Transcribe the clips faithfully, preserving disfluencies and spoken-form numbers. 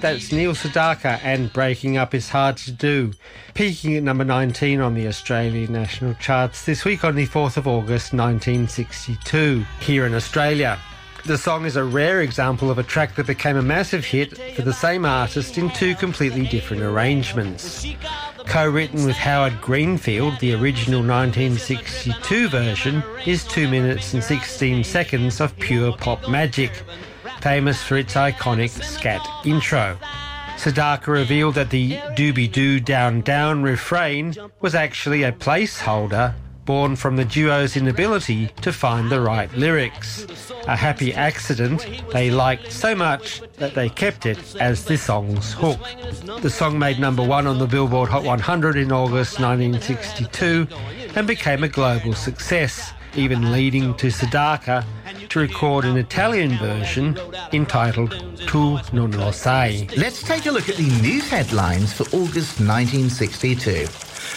that's Neil Sedaka and Breaking Up Is Hard to Do, peaking at number nineteen on the Australian national charts this week on the fourth of August nineteen sixty-two, here in Australia. The song is a rare example of a track that became a massive hit for the same artist in two completely different arrangements. Co-written with Howard Greenfield, the original nineteen sixty-two version is two minutes and sixteen seconds of pure pop magic, famous for its iconic scat intro. Sedaka revealed that the doobie-doo down down refrain was actually a placeholder born from the duo's inability to find the right lyrics. A happy accident they liked so much that they kept it as the song's hook. The song made number one on the Billboard Hot one hundred in August nineteen sixty-two and became a global success, even leading to Sedaka to record an Italian version entitled Tu non lo sai. Let's take a look at the news headlines for August nineteen sixty-two.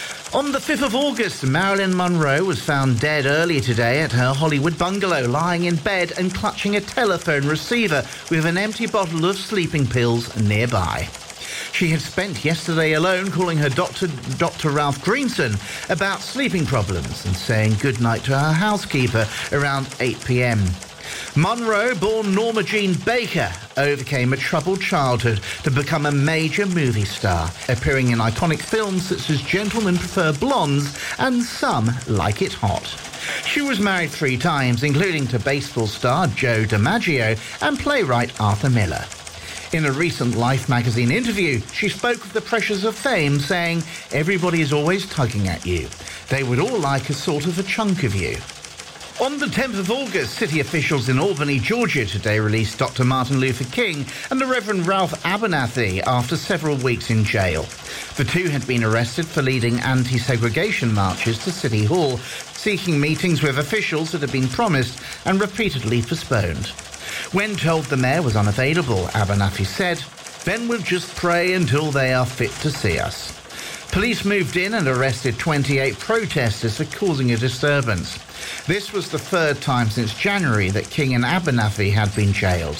On the fifth of August, Marilyn Monroe was found dead early today at her Hollywood bungalow, lying in bed and clutching a telephone receiver with an empty bottle of sleeping pills nearby. She had spent yesterday alone calling her doctor, Doctor Ralph Greenson, about sleeping problems and saying goodnight to her housekeeper around eight p.m. Monroe, born Norma Jean Baker, overcame a troubled childhood to become a major movie star, appearing in iconic films such as Gentlemen Prefer Blondes and Some Like It Hot. She was married three times, including to baseball star Joe DiMaggio and playwright Arthur Miller. In a recent Life magazine interview, she spoke of the pressures of fame, saying, "Everybody is always tugging at you. They would all like a sort of a chunk of you." On the tenth of August, city officials in Albany, Georgia today released Doctor Martin Luther King and the Reverend Ralph Abernathy after several weeks in jail. The two had been arrested for leading anti-segregation marches to City Hall, seeking meetings with officials that had been promised and repeatedly postponed. When told the mayor was unavailable, Abernathy said, "Then we'll just pray until they are fit to see us." Police moved in and arrested twenty-eight protesters for causing a disturbance. This was the third time since January that King and Abernathy had been jailed.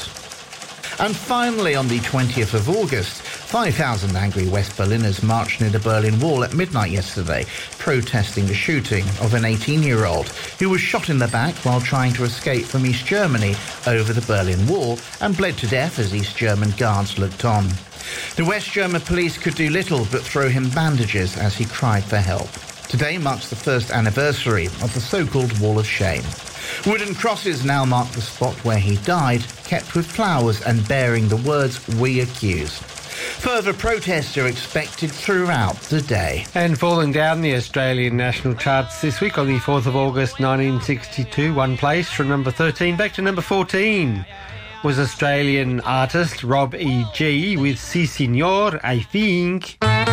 And finally, on the twentieth of August, five thousand angry West Berliners marched near the Berlin Wall at midnight yesterday, protesting the shooting of an eighteen-year-old who was shot in the back while trying to escape from East Germany over the Berlin Wall and bled to death as East German guards looked on. The West German police could do little but throw him bandages as he cried for help. Today marks the first anniversary of the so-called Wall of Shame. Wooden crosses now mark the spot where he died, kept with flowers and bearing the words, "We accuse." Further protests are expected throughout the day. And falling down the Australian national charts this week on the fourth of August nineteen sixty-two, one place from number thirteen back to number fourteen, was Australian artist Rob E G with Si Signor, I Think.